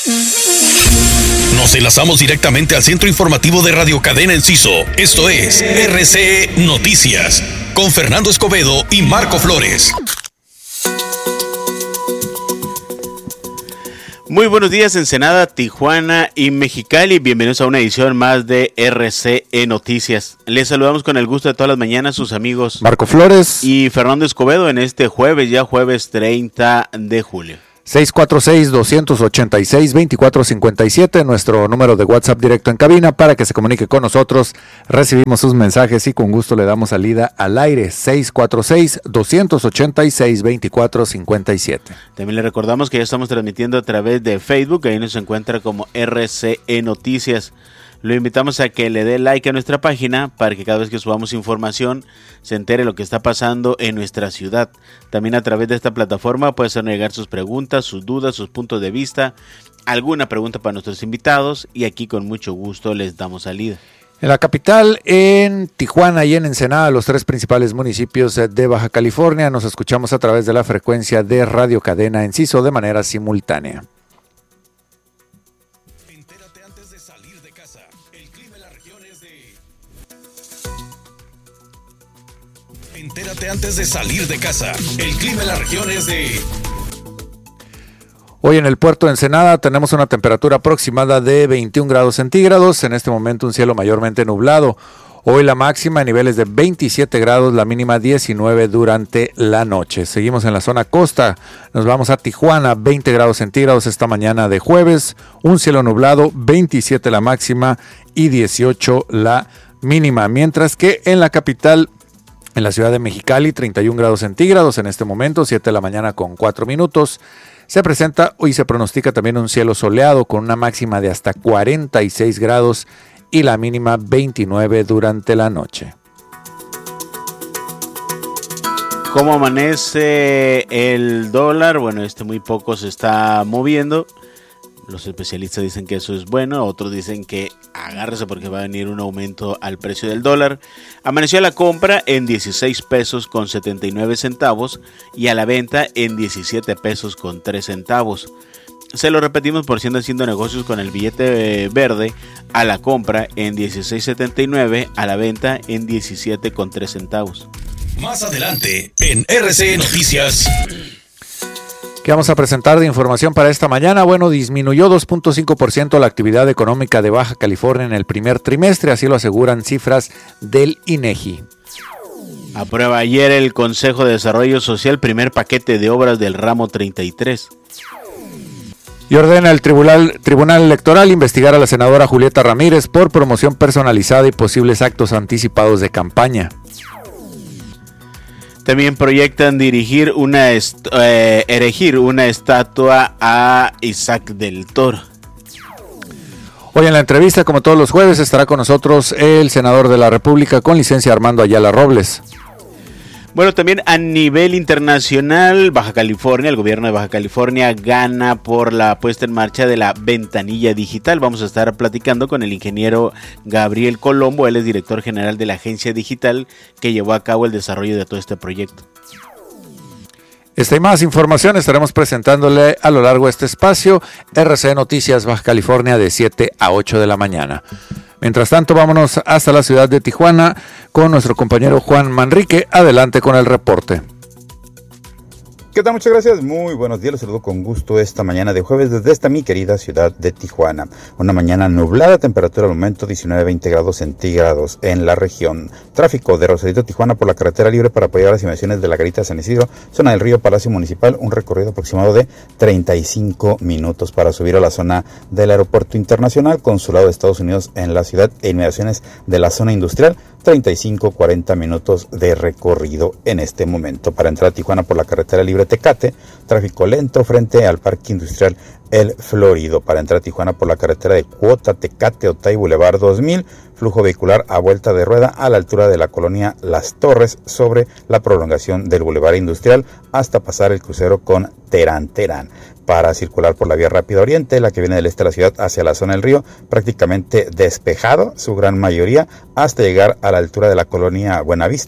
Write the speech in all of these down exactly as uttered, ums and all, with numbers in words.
Nos enlazamos directamente al centro informativo de Radio Cadena Enciso. Esto es R C E Noticias, con Fernando Escobedo y Marco Flores. Muy buenos días, Ensenada, Tijuana y Mexicali. Bienvenidos a una edición más de R C E Noticias. Les saludamos con el gusto de todas las mañanas sus amigos Marco Flores y Fernando Escobedo en este jueves, ya jueves treinta de julio. seis cuatro seis, dos ocho seis, dos cuatro cinco siete, nuestro número de WhatsApp directo en cabina para que se comunique con nosotros. Recibimos sus mensajes y con gusto le damos salida al aire. seis cuatro seis, dos ocho seis, dos cuatro cinco siete. También le recordamos que ya estamos transmitiendo a través de Facebook, ahí nos encuentra como R C E Noticias. Lo invitamos a que le dé like a nuestra página para que cada vez que subamos información se entere lo que está pasando en nuestra ciudad. También a través de esta plataforma puede hacer llegar sus preguntas, sus dudas, sus puntos de vista, alguna pregunta para nuestros invitados y aquí con mucho gusto les damos salida. En la capital, en Tijuana y en Ensenada, los tres principales municipios de Baja California, nos escuchamos a través de la frecuencia de Radio Cadena Enciso de manera simultánea. Entérate antes de salir de casa. El clima en la región es de... Hoy en el puerto de Ensenada tenemos una temperatura aproximada de veintiún grados centígrados. En este momento un cielo mayormente nublado. Hoy la máxima en niveles de veintisiete grados, la mínima diecinueve durante la noche. Seguimos en la zona costa. Nos vamos a Tijuana, veinte grados centígrados esta mañana de jueves. Un cielo nublado, veintisiete la máxima y dieciocho la mínima. Mientras que en la capital, en la ciudad de Mexicali, treinta y un grados centígrados en este momento, siete de la mañana con cuatro minutos. Se presenta y se pronostica también un cielo soleado con una máxima de hasta cuarenta y seis grados y la mínima veintinueve durante la noche. ¿Cómo amanece el dólar? Bueno, este muy poco se está moviendo. Los especialistas dicen que eso es bueno, otros dicen que agárrese porque va a venir un aumento al precio del dólar. Amaneció a la compra en dieciséis pesos con setenta y nueve centavos y a la venta en diecisiete pesos con tres centavos. Se lo repetimos por si andan haciendo negocios con el billete verde, a la compra en dieciséis setenta y nueve, a la venta en diecisiete con tres centavos. Más adelante en R C E Noticias. ¿Qué vamos a presentar de información para esta mañana? Bueno, disminuyó dos punto cinco por ciento la actividad económica de Baja California en el primer trimestre, así lo aseguran cifras del INEGI. Aprueba ayer el Consejo de Desarrollo Social primer paquete de obras del ramo treinta y tres. Y ordena el Tribunal, Tribunal Electoral investigar a la senadora Julieta Ramírez por promoción personalizada y posibles actos anticipados de campaña. También proyectan dirigir una est- eh, erigir una estatua a Isaac del Toro. Hoy en la entrevista, como todos los jueves, estará con nosotros el senador de la República con licencia Armando Ayala Robles. Bueno, también a nivel internacional, Baja California, el gobierno de Baja California gana por la puesta en marcha de la ventanilla digital. Vamos a estar platicando con el ingeniero Gabriel Colombo, él es director general de la agencia digital que llevó a cabo el desarrollo de todo este proyecto. Esta y más información estaremos presentándole a lo largo de este espacio. R C E Noticias Baja California de siete a ocho de la mañana. Mientras tanto, vámonos hasta la ciudad de Tijuana con nuestro compañero Juan Manrique. Adelante con el reporte. ¿Qué tal? Muchas gracias. Muy buenos días. Les saludo con gusto esta mañana de jueves desde esta mi querida ciudad de Tijuana. Una mañana nublada, temperatura al momento diecinueve a veinte grados centígrados en la región. Tráfico de Rosarito, Tijuana por la carretera libre para apoyar las inversiones de la Garita San Isidro, zona del río Palacio Municipal, un recorrido aproximado de treinta y cinco minutos para subir a la zona del Aeropuerto Internacional, Consulado de Estados Unidos en la ciudad e inmediaciones de la zona industrial, treinta y cinco a cuarenta minutos de recorrido en este momento. Para entrar a Tijuana por la carretera libre Tecate, tráfico lento frente al Parque Industrial El Florido. Para entrar a Tijuana por la carretera de Cuota, Tecate, Otay Boulevard dos mil, flujo vehicular a vuelta de rueda a la altura de la colonia Las Torres sobre la prolongación del Boulevard Industrial hasta pasar el crucero con Terán Terán. Para circular por la vía rápida oriente, la que viene del este de la ciudad hacia la zona del río, prácticamente despejado, su gran mayoría, hasta llegar a la altura de la colonia Buenavista,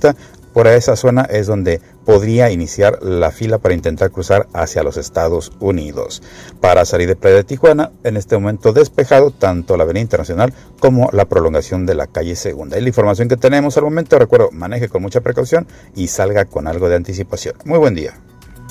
Por esa zona es donde podría iniciar la fila para intentar cruzar hacia los Estados Unidos. Para salir de Playa de Tijuana, en este momento despejado tanto la Avenida Internacional como la prolongación de la calle Segunda. Es la información que tenemos al momento. Recuerdo, maneje con mucha precaución y salga con algo de anticipación. Muy buen día.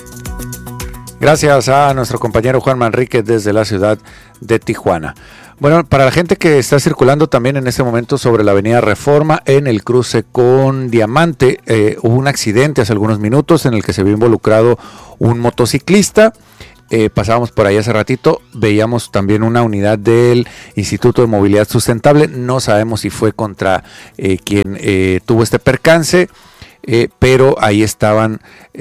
Gracias a nuestro compañero Juan Manrique desde la ciudad de Tijuana. Bueno, para la gente que está circulando también en este momento sobre la avenida Reforma en el cruce con Diamante, eh, hubo un accidente hace algunos minutos en el que se vio involucrado un motociclista. Eh, pasábamos por ahí hace ratito, veíamos también una unidad del Instituto de Movilidad Sustentable. No sabemos si fue contra eh, quien eh, tuvo este percance. Eh, pero ahí estaban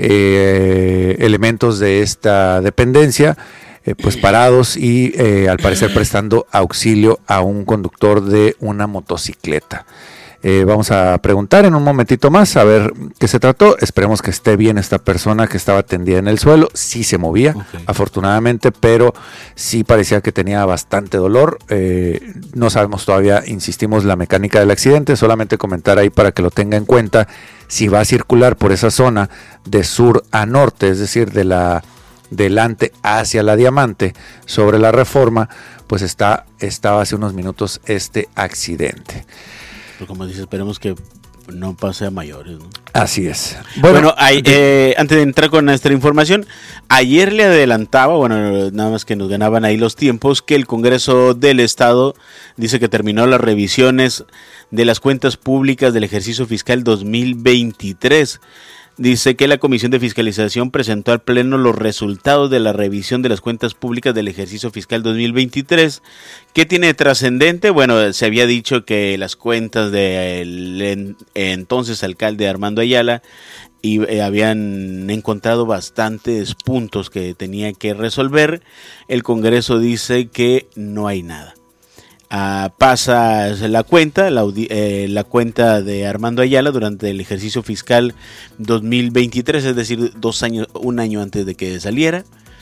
eh, elementos de esta dependencia eh, pues parados y eh, al parecer prestando auxilio a un conductor de una motocicleta. Eh, vamos a preguntar en un momentito más a ver qué se trató. Esperemos que esté bien esta persona que estaba tendida en el suelo. Sí se movía, okay, afortunadamente, pero sí parecía que tenía bastante dolor. Eh, no sabemos todavía, insistimos, la mecánica del accidente. Solamente comentar ahí para que lo tenga en cuenta. Si va a circular por esa zona de sur a norte, es decir, de la delante hacia la Diamante sobre la Reforma, pues está, estaba hace unos minutos este accidente. Pero como dices, esperemos que no pase a mayores, ¿no? Así es. Bueno, bueno hay, eh, antes de entrar con nuestra información, ayer le adelantaba, bueno, nada más que nos ganaban ahí los tiempos, que el Congreso del Estado dice que terminó las revisiones de las cuentas públicas del ejercicio fiscal dos mil veintitrés. Dice que la Comisión de Fiscalización presentó al Pleno los resultados de la revisión de las cuentas públicas del ejercicio fiscal dos mil veintitrés. ¿Qué tiene de trascendente? Bueno, se había dicho que las cuentas del entonces alcalde Armando Ayala y eh, habían encontrado bastantes puntos que tenía que resolver. El Congreso dice que no hay nada. Uh, pasa la cuenta, la, eh, la cuenta de Armando Ayala durante el ejercicio fiscal dos mil veintitrés, es decir, dos años, un año antes de que saliera.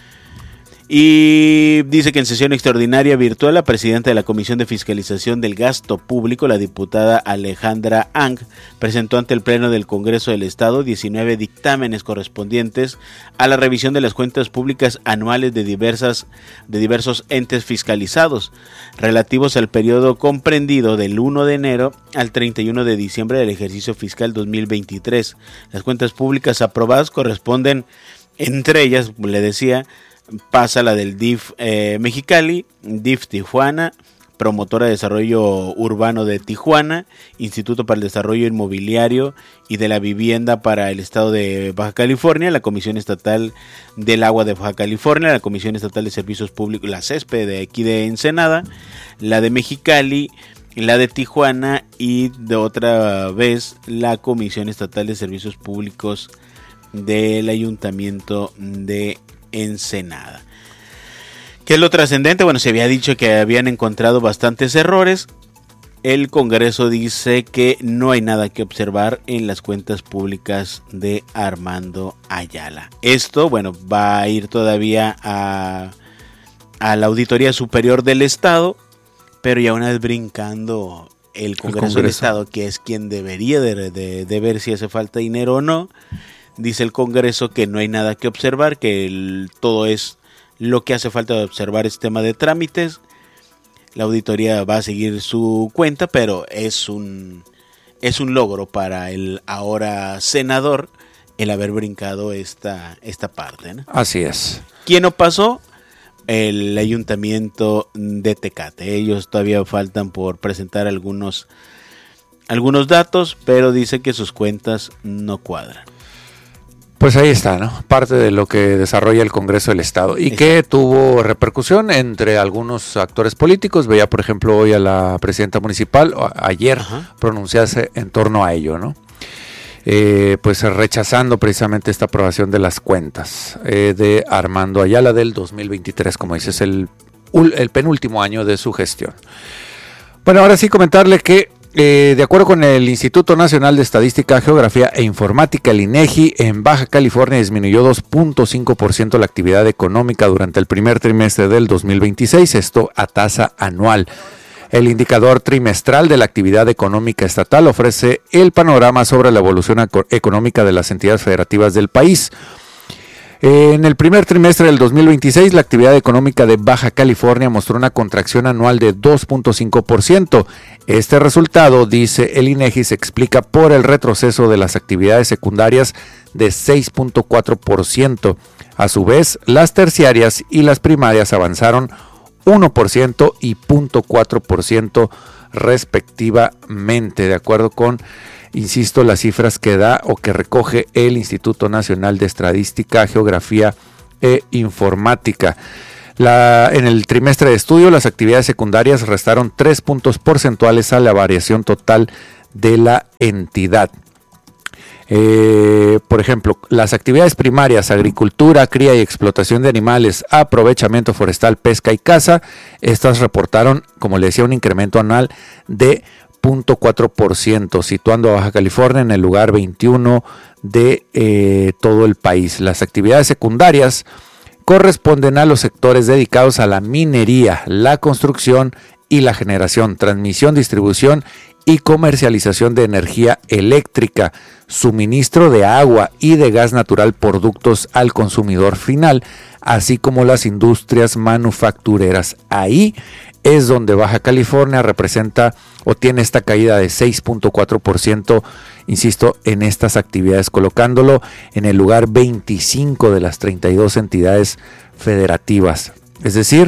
Y dice que en sesión extraordinaria virtual, la presidenta de la Comisión de Fiscalización del Gasto Público, la diputada Alejandra Ang, presentó ante el Pleno del Congreso del Estado diecinueve dictámenes correspondientes a la revisión de las cuentas públicas anuales de, diversas, de diversos entes fiscalizados, relativos al periodo comprendido del primero de enero al treinta y uno de diciembre del ejercicio fiscal dos mil veintitrés. Las cuentas públicas aprobadas corresponden, entre ellas, le decía, pasa la del D I F eh, Mexicali, D I F Tijuana, Promotora de Desarrollo Urbano de Tijuana, Instituto para el Desarrollo Inmobiliario y de la Vivienda para el Estado de Baja California, la Comisión Estatal del Agua de Baja California, la Comisión Estatal de Servicios Públicos, la C E S P E de aquí de Ensenada, la de Mexicali, la de Tijuana y de otra vez la Comisión Estatal de Servicios Públicos del Ayuntamiento de Ensenada. ¿Qué es lo trascendente? Bueno, se había dicho que habían encontrado bastantes errores. El Congreso dice que no hay nada que observar en las cuentas públicas de Armando Ayala. Esto, bueno, va a ir todavía a, a la Auditoría Superior del Estado, pero ya una vez brincando el Congreso, el Congreso del Estado, que es quien debería de, de, de ver si hace falta dinero o no. Dice el Congreso que no hay nada que observar, que el, todo es lo que hace falta de observar es tema de trámites. La auditoría va a seguir su cuenta, pero es un, es un logro para el ahora senador el haber brincado esta, esta parte, ¿no? Así es. ¿Quién no pasó? El Ayuntamiento de Tecate. Ellos todavía faltan por presentar algunos, algunos datos, pero dice que sus cuentas no cuadran. Pues ahí está, ¿no? Parte de lo que desarrolla el Congreso del Estado y que tuvo repercusión entre algunos actores políticos. Veía, por ejemplo, hoy a la presidenta municipal, ayer, Ajá. pronunciarse en torno a ello, ¿no? Eh, pues rechazando precisamente esta aprobación de las cuentas eh, de Armando Ayala del dos mil veintitrés, como dices, el, el penúltimo año de su gestión. Bueno, ahora sí comentarle que Eh, de acuerdo con el Instituto Nacional de Estadística, Geografía e Informática, el INEGI, en Baja California disminuyó dos punto cinco por ciento la actividad económica durante el primer trimestre del dos mil veintiséis, esto a tasa anual. El indicador trimestral de la actividad económica estatal ofrece el panorama sobre la evolución económica de las entidades federativas del país. En el primer trimestre del dos mil veintiséis, la actividad económica de Baja California mostró una contracción anual de dos punto cinco por ciento. Este resultado, dice el INEGI, se explica por el retroceso de las actividades secundarias de seis punto cuatro por ciento. A su vez, las terciarias y las primarias avanzaron uno por ciento y cero punto cuatro por ciento respectivamente, de acuerdo con, insisto, las cifras que da o que recoge el Instituto Nacional de Estadística, Geografía e Informática. La, en el trimestre de estudio, las actividades secundarias restaron tres puntos porcentuales a la variación total de la entidad. Eh, por ejemplo, las actividades primarias, agricultura, cría y explotación de animales, aprovechamiento forestal, pesca y caza, estas reportaron, como le decía, un incremento anual de cero punto cuatro por ciento, situando a Baja California en el lugar veintiuno de eh, todo el país. Las actividades secundarias corresponden a los sectores dedicados a la minería, la construcción y la generación, transmisión, distribución y comercialización de energía eléctrica, suministro de agua y de gas natural por ductos al consumidor final, así como las industrias manufactureras. Ahí es donde Baja California representa o tiene esta caída de seis punto cuatro por ciento, insisto, en estas actividades, colocándolo en el lugar veinticinco de las treinta y dos entidades federativas. Es decir,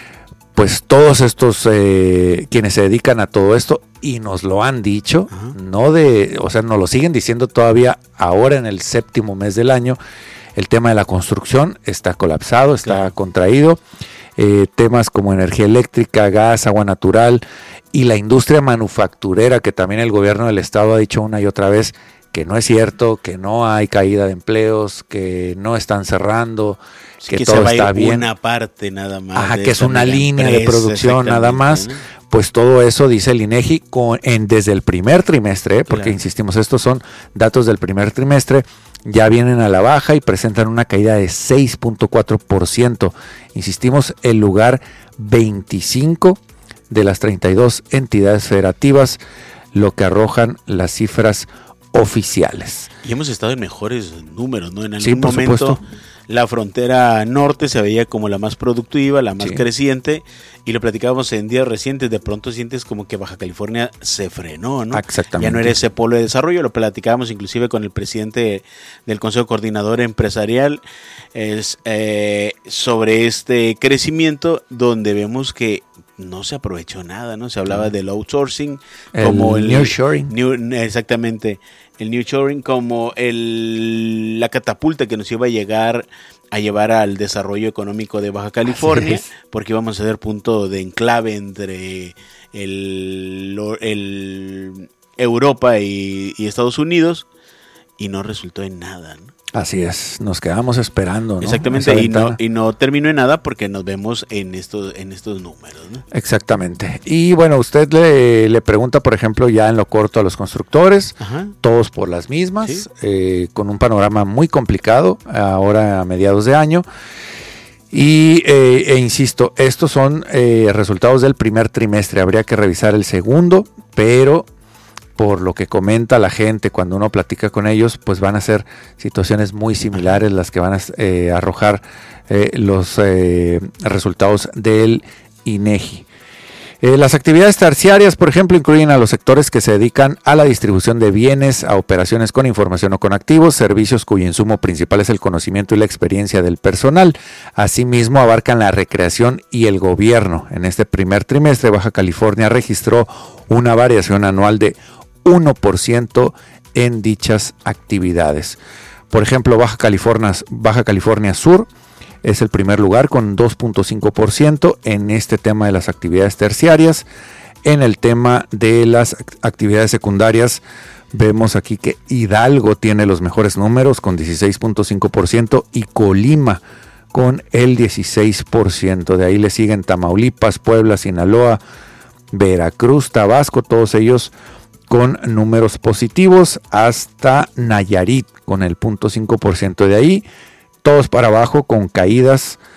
pues todos estos eh, quienes se dedican a todo esto y nos lo han dicho, uh-huh. no de, o sea, nos lo siguen diciendo todavía ahora en el séptimo mes del año. El tema de la construcción está colapsado, está claro. contraído. Eh, temas como energía eléctrica, gas, agua natural y la industria manufacturera, que también el gobierno del estado ha dicho una y otra vez que no es cierto, que no hay caída de empleos, que no están cerrando, es que, que todo se va está a ir bien. Una parte nada más. Ajá, que es una línea de producción nada más. ¿no? Pues todo eso dice el INEGI con, en, desde el primer trimestre, porque claro. insistimos, estos son datos del primer trimestre, ya vienen a la baja y presentan una caída de seis punto cuatro por ciento. Insistimos, el lugar veinticinco de las treinta y dos entidades federativas, lo que arrojan las cifras oficiales. Y hemos estado en mejores números, ¿no? En algún sí, por momento supuesto. La frontera norte se veía como la más productiva, la más sí. creciente, y lo platicábamos en días recientes. De pronto sientes como que Baja California se frenó, ¿no? Exactamente. Ya no era ese polo de desarrollo. Lo platicábamos inclusive con el presidente del Consejo Coordinador Empresarial es, eh, sobre este crecimiento, donde vemos que no se aprovechó nada, ¿no? Se hablaba del outsourcing, el como el nearshoring. New, exactamente. El nearshoring como el, la catapulta que nos iba a llegar a llevar al desarrollo económico de Baja California, porque íbamos a ser punto de enclave entre el, el Europa y, y Estados Unidos, y no resultó en nada, ¿no? Así es, nos quedamos esperando, ¿no? Exactamente, y no, y no terminó en nada porque nos vemos en estos, en estos números, ¿no? Exactamente. Y bueno, usted le, le pregunta, por ejemplo, ya en lo corto a los constructores, Ajá. todos por las mismas, ¿sí? eh, con un panorama muy complicado ahora a mediados de año. Y eh, e insisto, estos son eh, resultados del primer trimestre, habría que revisar el segundo, pero por lo que comenta la gente cuando uno platica con ellos, pues van a ser situaciones muy similares las que van a eh, arrojar eh, los eh, resultados del INEGI. Eh, las actividades terciarias, por ejemplo, incluyen a los sectores que se dedican a la distribución de bienes, a operaciones con información o con activos, servicios cuyo insumo principal es el conocimiento y la experiencia del personal. Asimismo, abarcan la recreación y el gobierno. En este primer trimestre, Baja California registró una variación anual de uno por ciento en dichas actividades. Por ejemplo, Baja California, Baja California Sur es el primer lugar con dos punto cinco por ciento en este tema de las actividades terciarias. En el tema de las actividades secundarias, vemos aquí que Hidalgo tiene los mejores números con dieciséis punto cinco por ciento y Colima con el dieciséis por ciento. De ahí le siguen Tamaulipas, Puebla, Sinaloa, Veracruz, Tabasco, todos ellos con números positivos, hasta Nayarit con el cero punto cinco por ciento. De ahí todos para abajo con caídas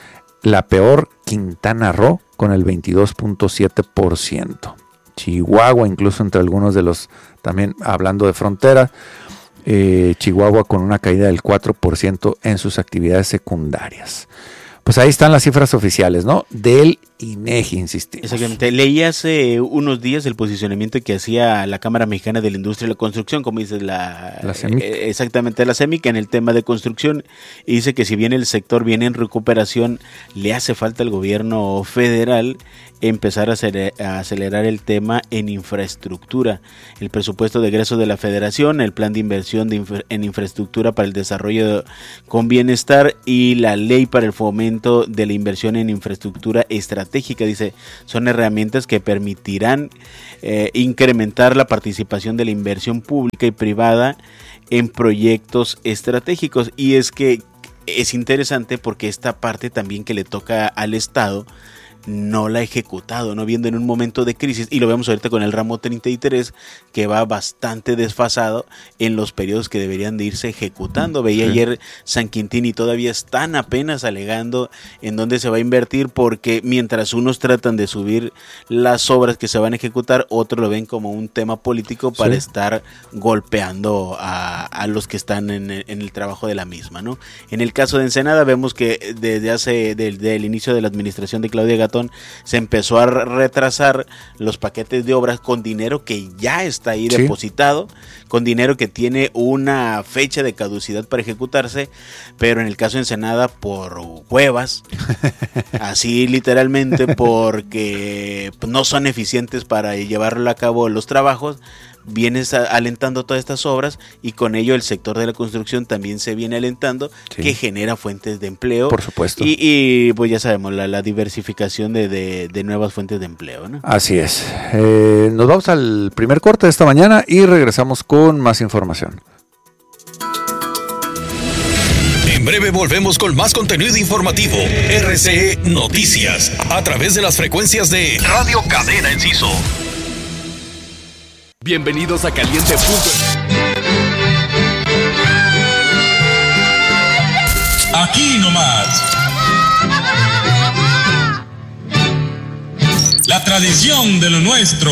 La peor, Quintana Roo, con el veintidós punto siete por ciento. Chihuahua, incluso entre algunos de los, también hablando de frontera, eh, Chihuahua con una caída del cuatro por ciento en sus actividades secundarias. Pues ahí están las cifras oficiales, ¿no? Del INEGI, insistimos. Exactamente. Leí hace unos días el posicionamiento que hacía la Cámara Mexicana de la Industria de la Construcción, como dices, la, la CEMIC. Eh, exactamente, la CEMIC en el tema de construcción, y dice que si bien el sector viene en recuperación, le hace falta al gobierno federal empezar a acelerar, a acelerar el tema en infraestructura. El presupuesto de egreso de la federación, el plan de inversión de infra, en infraestructura para el desarrollo con bienestar y la ley para el fomento de la inversión en infraestructura estratégica, dice, son herramientas que permitirán eh, incrementar la participación de la inversión pública y privada en proyectos estratégicos. Y es que es interesante porque esta parte también que le toca al Estado no la ha ejecutado, no viendo en un momento de crisis, y lo vemos ahorita con el ramo treinta y tres, que va bastante desfasado en los periodos que deberían de irse ejecutando. Veía sí. ayer San Quintín y todavía están apenas alegando en dónde se va a invertir, porque mientras unos tratan de subir las obras que se van a ejecutar, otros lo ven como un tema político para sí. estar golpeando a, a los que están en, en el trabajo de la misma, ¿no? En el caso de Ensenada vemos que desde hace, desde el inicio de la administración de Claudia Gatón, se empezó a retrasar los paquetes de obras con dinero que ya está ahí sí. depositado, con dinero que tiene una fecha de caducidad para ejecutarse, pero en el caso de Ensenada por huevas, así literalmente, porque no son eficientes para llevarlo a cabo los trabajos, vienes alentando todas estas obras, y con ello el sector de la construcción también se viene alentando, sí. que genera fuentes de empleo. Por supuesto. Y, y pues ya sabemos, la, la diversificación de, de, de nuevas fuentes de empleo, ¿no? Así es. Eh, nos vamos al primer corte de esta mañana y regresamos con más información. En breve volvemos con más contenido informativo. R C E Noticias, a través de las frecuencias de Radio Cadena Enciso. Bienvenidos a Caliente. Aquí nomás. La tradición de lo nuestro.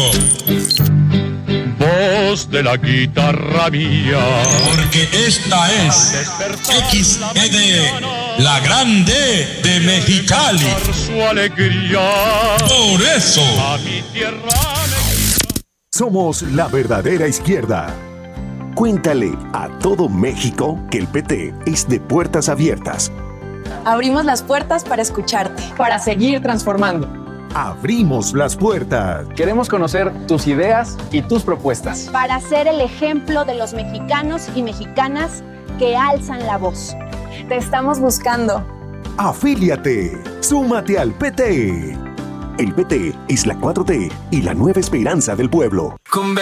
Voz de la guitarra mía. Porque esta es X E D, la grande de Mexicali. Su alegría. Por eso. A mi tierra. Somos la verdadera izquierda. Cuéntale a todo México que el P T es de puertas abiertas. Abrimos las puertas para escucharte, para seguir transformando. Abrimos las puertas. Queremos conocer tus ideas y tus propuestas. Para ser el ejemplo de los mexicanos y mexicanas que alzan la voz. Te estamos buscando. Afíliate. Súmate al P T. El P T es la cuatro T y la nueva esperanza del pueblo.